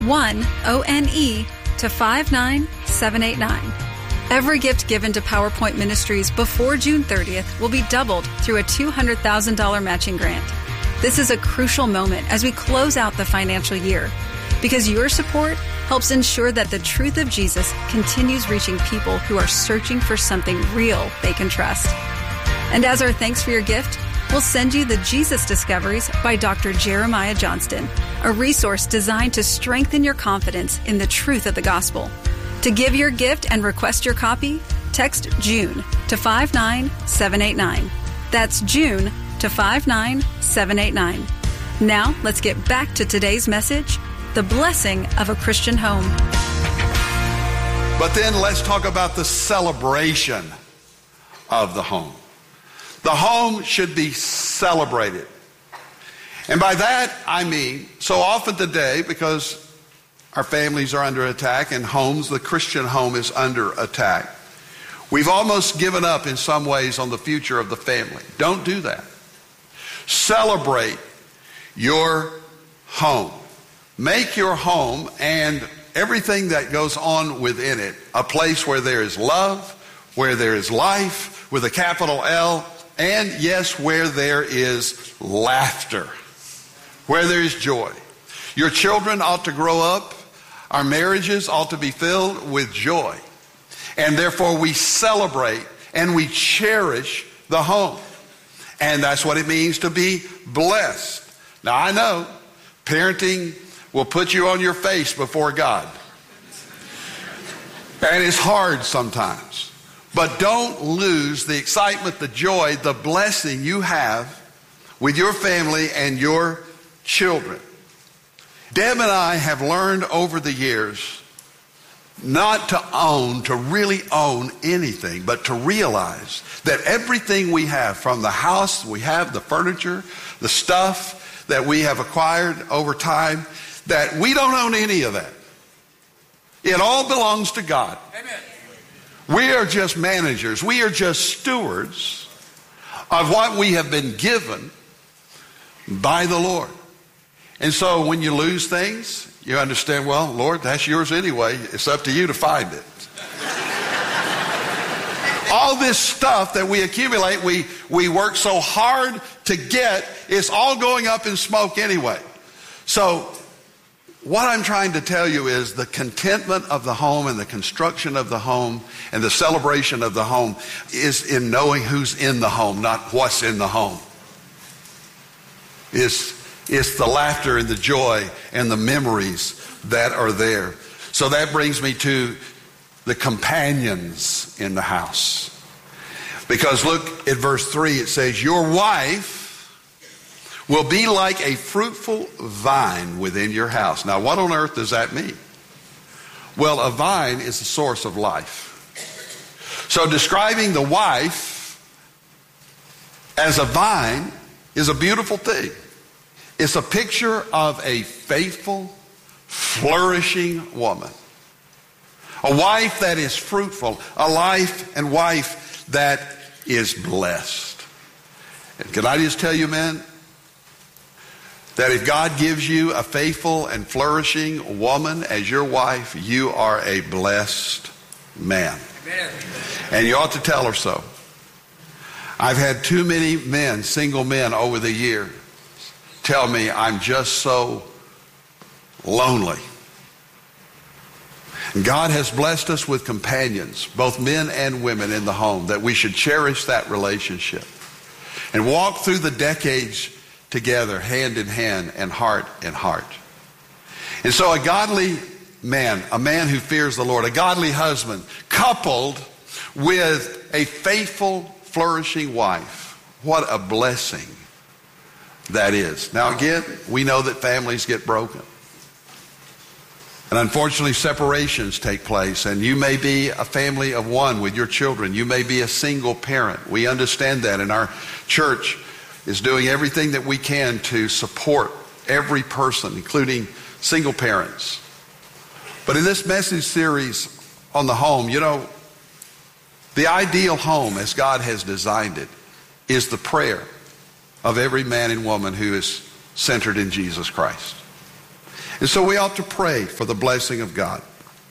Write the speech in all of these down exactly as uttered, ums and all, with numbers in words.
one O N E to five nine seven eight nine. Every gift given to PowerPoint Ministries before June thirtieth will be doubled through a two hundred thousand dollars matching grant. This is a crucial moment as we close out the financial year, because your support helps ensure that the truth of Jesus continues reaching people who are searching for something real they can trust. And as our thanks for your gift, we'll send you the Jesus Discoveries by Doctor Jeremiah Johnston, a resource designed to strengthen your confidence in the truth of the gospel. To give your gift and request your copy, text June to five nine seven eight nine. That's June to five nine seven eight nine. Now, let's get back to today's message, the blessing of a Christian home. But then let's talk about the celebration of the home. The home should be celebrated. And by that, I mean, so often today, because our families are under attack and homes, the Christian home is under attack, we've almost given up in some ways on the future of the family. Don't do that. Celebrate your home. Make your home and everything that goes on within it a place where there is love, where there is life with a capital L, and yes, where there is laughter, where there is joy. Your children ought to grow up. Our marriages ought to be filled with joy. And therefore we celebrate and we cherish the home. And that's what it means to be blessed. Now I know parenting will put you on your face before God. And it's hard sometimes. But don't lose the excitement, the joy, the blessing you have with your family and your children. Deb and I have learned over the years not to own, to really own anything, but to realize that everything we have, from the house we have, the furniture, the stuff that we have acquired over time, that we don't own any of that. It all belongs to God. Amen. We are just managers. We are just stewards of what we have been given by the Lord. And so when you lose things, you understand, well, Lord, that's yours anyway. It's up to you to find it. All this stuff that we accumulate, we, we work so hard to get, it's all going up in smoke anyway. So what I'm trying to tell you is the contentment of the home and the construction of the home and the celebration of the home is in knowing who's in the home, not what's in the home. It's, it's the laughter and the joy and the memories that are there. So that brings me to the companions in the house. Because look at verse three, it says, your wife will be like a fruitful vine within your house. Now, what on earth does that mean? Well, a vine is the source of life. So describing the wife as a vine is a beautiful thing. It's a picture of a faithful, flourishing woman. A wife that is fruitful. A life and wife that is blessed. And can I just tell you, man, that if God gives you a faithful and flourishing woman as your wife, you are a blessed man. Amen. And you ought to tell her so. I've had too many men, single men over the years, tell me I'm just so lonely. And God has blessed us with companions, both men and women in the home, that we should cherish that relationship and walk through the decades together, hand in hand and heart in heart. And so a godly man, a man who fears the Lord, a godly husband, coupled with a faithful, flourishing wife, what a blessing that is. Now again, we know that families get broken. And unfortunately, separations take place. And you may be a family of one with your children. You may be a single parent. We understand that. And our church is doing everything that we can to support every person, including single parents. But in this message series on the home, you know, the ideal home as God has designed it is the prayer of every man and woman who is centered in Jesus Christ. And so we ought to pray for the blessing of God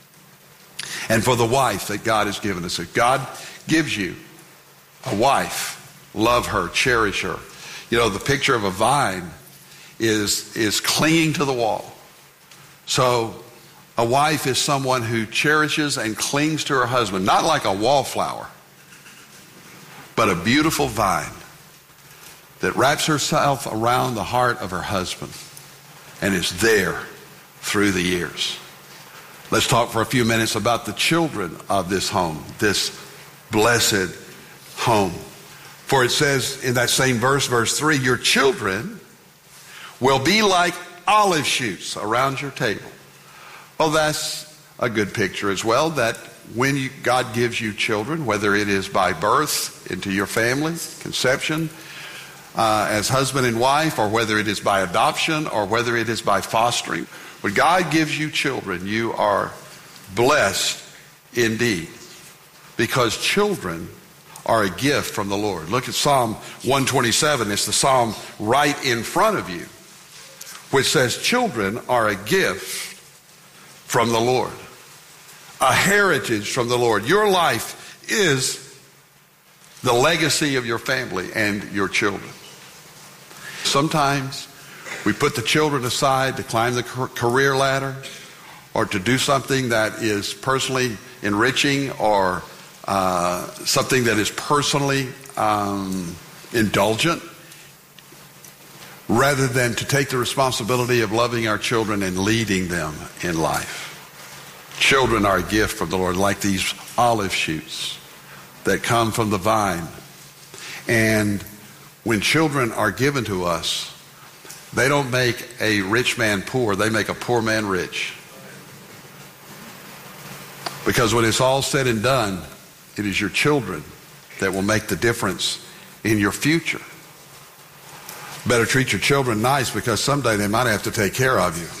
and for the wife that God has given us. If God gives you a wife, love her, cherish her. You know, the picture of a vine is, is clinging to the wall. So a wife is someone who cherishes and clings to her husband, not like a wallflower, but a beautiful vine that wraps herself around the heart of her husband and is there through the years. Let's talk for a few minutes about the children of this home, this blessed home. For it says in that same verse, verse three, your children will be like olive shoots around your table. Well, that's a good picture as well, that when you, God gives you children, whether it is by birth into your family, conception, uh, as husband and wife, or whether it is by adoption, or whether it is by fostering, when God gives you children, you are blessed indeed, because children are a gift from the Lord. Look at Psalm one twenty-seven. It's the psalm right in front of you, which says, children are a gift from the Lord, a heritage from the Lord. Your life is the legacy of your family and your children. Sometimes we put the children aside to climb the career ladder or to do something that is personally enriching, or uh, something that is personally um, indulgent, rather than to take the responsibility of loving our children and leading them in life. Children are a gift from the Lord, like these olive shoots that come from the vine. And when children are given to us, they don't make a rich man poor, they make a poor man rich. Because when it's all said and done, it is your children that will make the difference in your future. Better treat your children nice, because someday they might have to take care of you.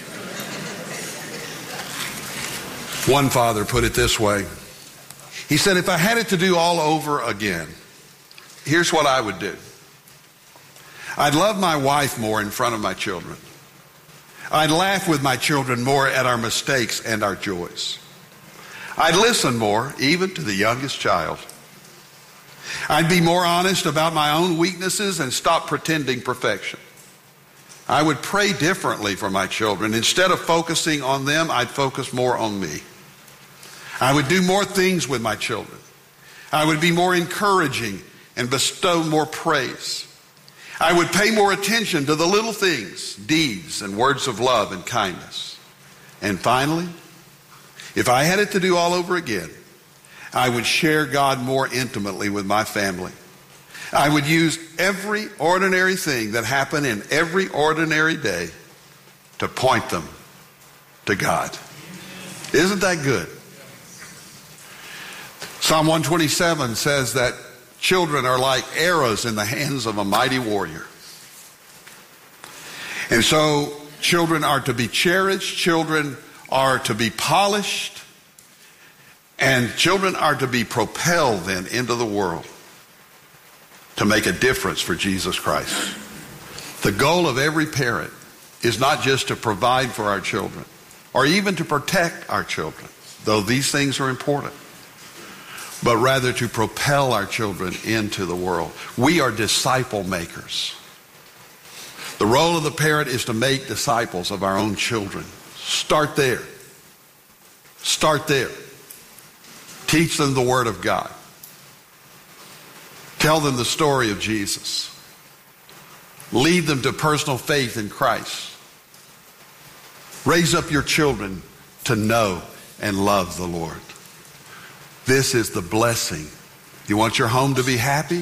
One father put it this way. He said, if I had it to do all over again, here's what I would do. I'd love my wife more in front of my children. I'd laugh with my children more at our mistakes and our joys. I'd listen more, even to the youngest child. I'd be more honest about my own weaknesses and stop pretending perfection. I would pray differently for my children. Instead of focusing on them, I'd focus more on me. I would do more things with my children. I would be more encouraging and bestow more praise. I would pay more attention to the little things, deeds, and words of love and kindness. And finally, if I had it to do all over again, I would share God more intimately with my family. I would use every ordinary thing that happened in every ordinary day to point them to God. Isn't that good? Psalm one twenty-seven says that children are like arrows in the hands of a mighty warrior. And so children are to be cherished, children are to be polished, and children are to be propelled then into the world to make a difference for Jesus Christ. The goal of every parent is not just to provide for our children or even to protect our children, though these things are important, but rather to propel our children into the world. We are disciple makers. The role of the parent is to make disciples of our own children. Start there. Start there. Teach them the Word of God. Tell them the story of Jesus. Lead them to personal faith in Christ. Raise up your children to know and love the Lord. This is the blessing. You want your home to be happy?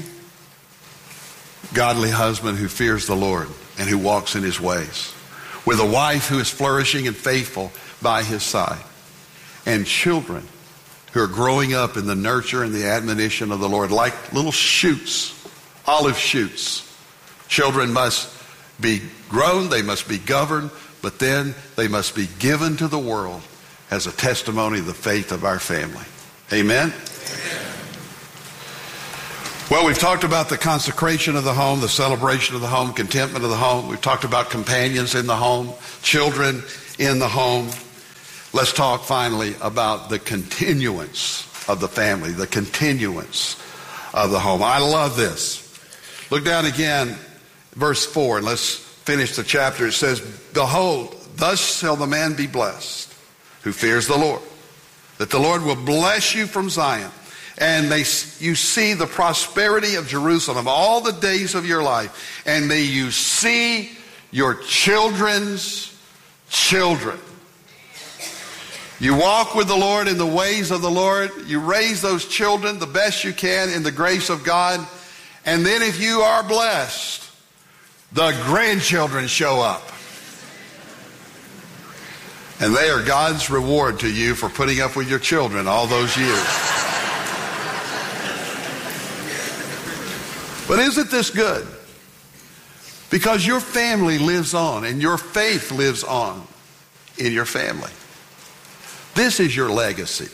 Godly husband who fears the Lord and who walks in His ways. With a wife who is flourishing and faithful by his side. And children who are growing up in the nurture and the admonition of the Lord, like little shoots, olive shoots. Children must be grown, they must be governed, but then they must be given to the world as a testimony of the faith of our family. Amen? Amen. Well, we've talked about the consecration of the home, the celebration of the home, contentment of the home. We've talked about companions in the home, children in the home. Let's talk finally about the continuance of the family, the continuance of the home. I love this. Look down again, verse four, and let's finish the chapter. It says, behold, thus shall the man be blessed who fears the Lord, that the Lord will bless you from Zion. And may you see the prosperity of Jerusalem all the days of your life. And may you see your children's children. You walk with the Lord in the ways of the Lord. You raise those children the best you can in the grace of God. And then if you are blessed, the grandchildren show up. And they are God's reward to you for putting up with your children all those years. But isn't this good? Because your family lives on and your faith lives on in your family. This is your legacy.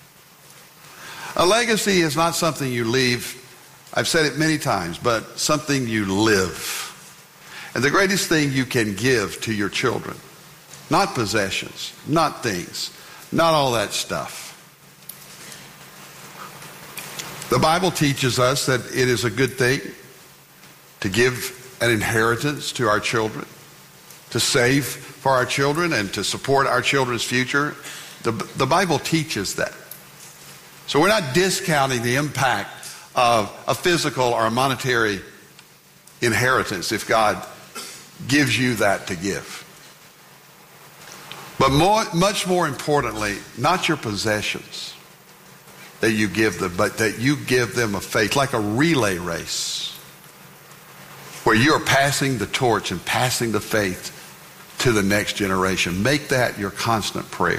A legacy is not something you leave, I've said it many times, but something you live. And the greatest thing you can give to your children, not possessions, not things, not all that stuff. The Bible teaches us that it is a good thing to give an inheritance to our children, to save for our children and to support our children's future. The, the Bible teaches that. So we're not discounting the impact of a physical or a monetary inheritance if God gives you that to give. But more, much more importantly, not your possessions that you give them, but that you give them a faith, like a relay race, where you are passing the torch and passing the faith to the next generation. Make that your constant prayer.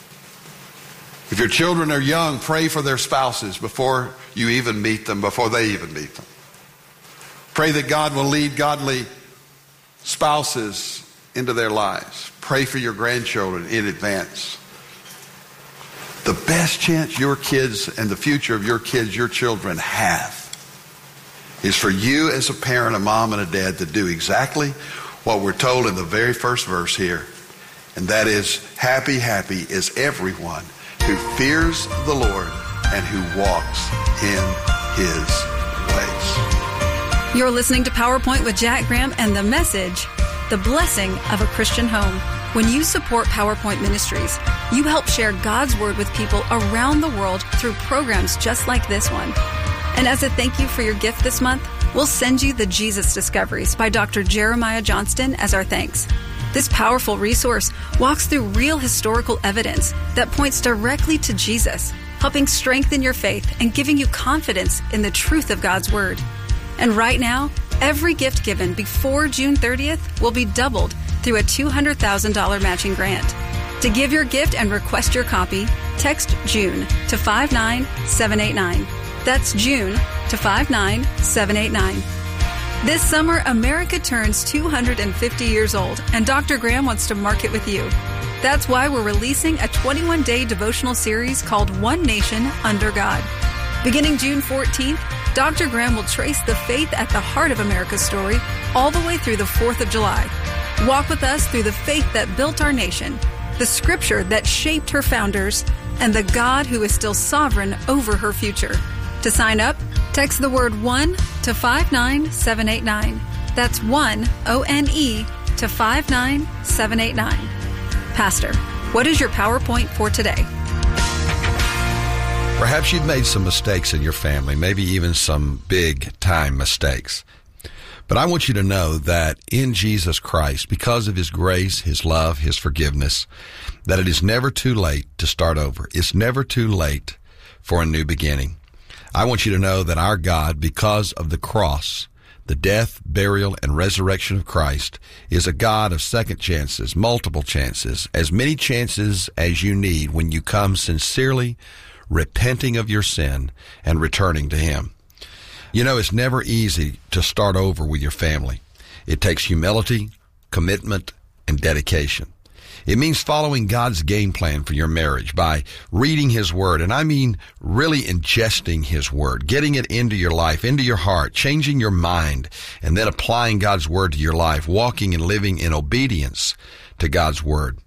If your children are young, pray for their spouses before you even meet them, before they even meet them. Pray that God will lead godly spouses into their lives. Pray for your grandchildren in advance. The best chance your kids and the future of your kids, your children have is for you as a parent, a mom and a dad to do exactly what we're told in the very first verse here. And that is, happy, happy is everyone who fears the Lord and who walks in his ways. You're listening to PowerPoint with Jack Graham and the message, The Blessing of a Christian Home. When you support PowerPoint Ministries, you help share God's Word with people around the world through programs just like this one. And as a thank you for your gift this month, we'll send you the Jesus Discoveries by Doctor Jeremiah Johnston as our thanks. This powerful resource walks through real historical evidence that points directly to Jesus, helping strengthen your faith and giving you confidence in the truth of God's Word. And right now, every gift given before June thirtieth will be doubled through a two hundred thousand dollars matching grant. To give your gift and request your copy, text June to five nine seven eight nine. That's June to five nine seven eight nine. This summer, America turns two hundred fifty years old, and Doctor Graham wants to mark it with you. That's why we're releasing a twenty-one day devotional series called One Nation Under God. Beginning June fourteenth, Doctor Graham will trace the faith at the heart of America's story all the way through the fourth of July. Walk with us through the faith that built our nation, the scripture that shaped her founders, and the God who is still sovereign over her future. To sign up, text the word one to five nine seven eight nine. That's one, O N E, to five nine seven eight nine. Pastor, what is your PowerPoint for today? Perhaps you've made some mistakes in your family, maybe even some big-time mistakes. But I want you to know that in Jesus Christ, because of His grace, His love, His forgiveness, that it is never too late to start over. It's never too late for a new beginning. I want you to know that our God, because of the cross, the death, burial, and resurrection of Christ, is a God of second chances, multiple chances, as many chances as you need when you come sincerely repenting of your sin and returning to Him. You know, it's never easy to start over with your family. It takes humility, commitment, and dedication. It means following God's game plan for your marriage by reading His Word, and I mean really ingesting His Word, getting it into your life, into your heart, changing your mind, and then applying God's Word to your life, walking and living in obedience to God's Word.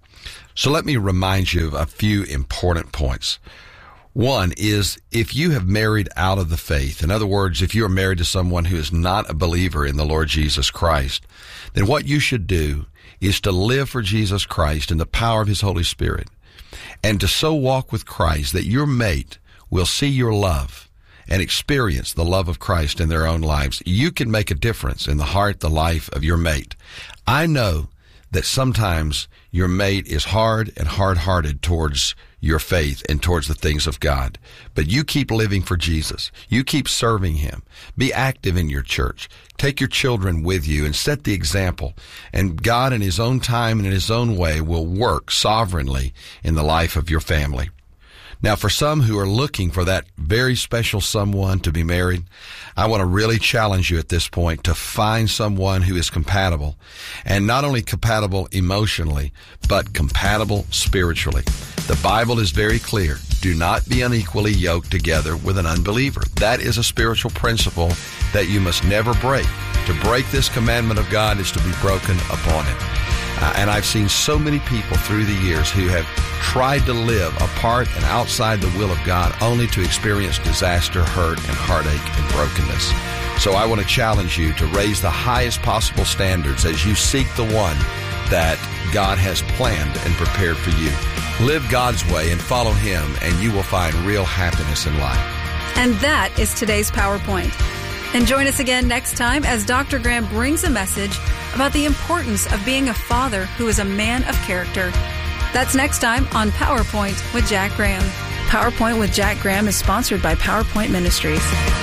So let me remind you of a few important points. One is, if you have married out of the faith, in other words, if you are married to someone who is not a believer in the Lord Jesus Christ, then what you should do is to live for Jesus Christ in the power of His Holy Spirit, and to so walk with Christ that your mate will see your love and experience the love of Christ in their own lives. You can make a difference in the heart, the life of your mate. I know that sometimes your mate is hard and hard-hearted towards your faith and towards the things of God. But you keep living for Jesus. You keep serving Him. Be active in your church. Take your children with you and set the example. And God, in His own time and in His own way, will work sovereignly in the life of your family. Now, for some who are looking for that very special someone to be married, I want to really challenge you at this point to find someone who is compatible, and not only compatible emotionally, but compatible spiritually. The Bible is very clear. Do not be unequally yoked together with an unbeliever. That is a spiritual principle that you must never break. To break this commandment of God is to be broken upon it. Uh, and I've seen so many people through the years who have tried to live apart and outside the will of God only to experience disaster, hurt, and heartache and brokenness. So I want to challenge you to raise the highest possible standards as you seek the one that God has planned and prepared for you. Live God's way and follow Him, and you will find real happiness in life. And that is today's PowerPoint. And join us again next time as Doctor Graham brings a message about the importance of being a father who is a man of character. That's next time on PowerPoint with Jack Graham. PowerPoint with Jack Graham is sponsored by PowerPoint Ministries.